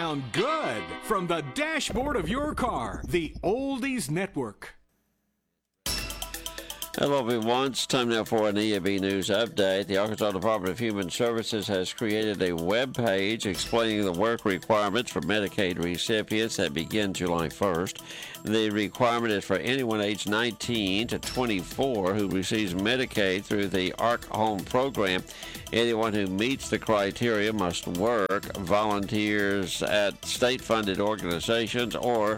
Sound good from the dashboard of your car. The Oldies Network. Hello, everyone. It's time now for an EAB News update. The Arkansas Department of Human Services has created a web page explaining the work requirements for Medicaid recipients that begin July 1st. The requirement is for anyone aged 19 to 24 who receives Medicaid through the ARC Home program. Anyone who meets the criteria must work, volunteers at state-funded organizations, or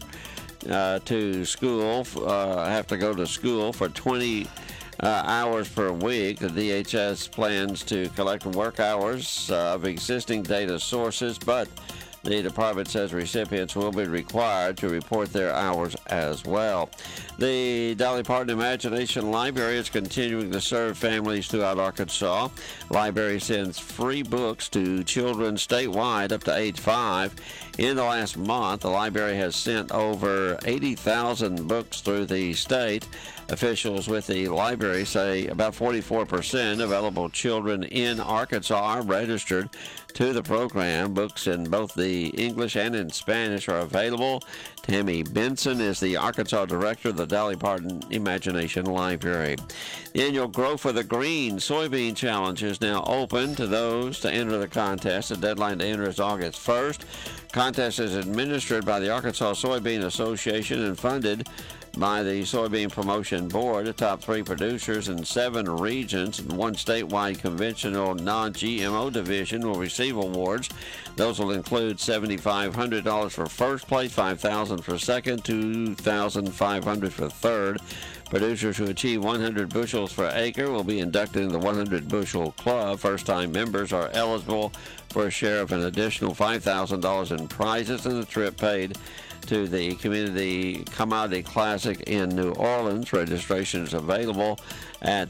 to school, have to go to school for 20 hours per week. The DHS plans to collect work hours of existing data sources, but the department says recipients will be required to report their hours as well. The Dolly Parton Imagination Library is continuing to serve families throughout Arkansas. Library sends free books to children statewide up to age 5. In the last month, the library has sent over 80,000 books through the state. Officials with the library say about 44% of eligible children in Arkansas are registered to the program. Books in both the English and in Spanish are available. Tammy Benson is the Arkansas director of the Dolly Parton Imagination Library. The annual Grow for the Green Soybean Challenge is now open to those to enter the contest. The deadline to enter is August 1st. Contest is administered by the Arkansas Soybean Association and funded by the Soybean Promotion Board. The top 3 producers in 7 regions and 1 statewide conventional non-GMO division will receive awards. Those will include $7,500 for first place, $5,000 for second, $2,500 for third. Producers who achieve 100 bushels per acre will be inducted in the 100 Bushel Club. First-time members are eligible for a share of an additional $5,000 in prizes and a trip paid to the Community Commodity Classic in New Orleans. Registration is available at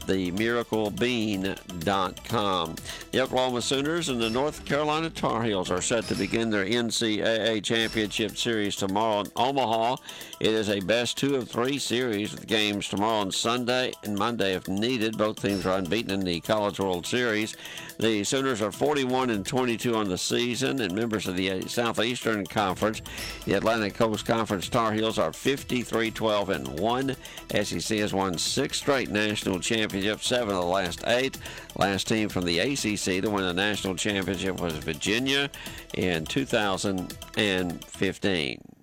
themiraclebean.com. The Oklahoma Sooners and the North Carolina Tar Heels are set to begin their NCAA Championship Series tomorrow in Omaha. It is a best 2 of 3 series with games tomorrow on Sunday and Monday if needed. Both teams are unbeaten in the College World Series. The Sooners are 41-22 on the season and members of the Southeastern Conference. The Atlantic Coast Conference Tar Heels are 53-12-1. SEC has won 6 straight national championships, 7 of the last 8. Last team from the ACC to win a national championship was Virginia in 2015.